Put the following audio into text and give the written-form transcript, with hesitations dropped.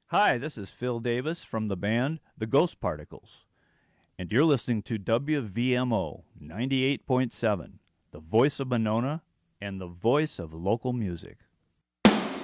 Hi, this is Phil Davis from the band The Ghost Particles, and you're listening to WVMO 98.7, the voice of Monona and the voice of local music.